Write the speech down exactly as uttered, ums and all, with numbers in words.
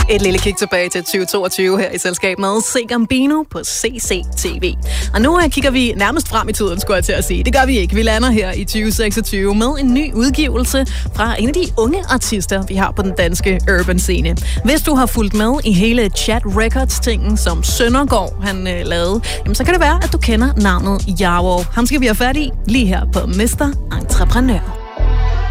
Et lille kig tilbage til tyve toogtyve her i selskab med C. Gambino på C C T V. Og nu kigger vi nærmest frem i tiden, skulle jeg til at sige. Det gør vi ikke. Vi lander her i tyve seksogtyve med en ny udgivelse fra en af de unge artister, vi har på den danske urban scene. Hvis du har fulgt med i hele Chat Records-tingen, som Søndergaard han øh, lavede, jamen, så kan det være, at du kender navnet Jarvo. Ham skal vi have fat i lige her på mister Entreprenør.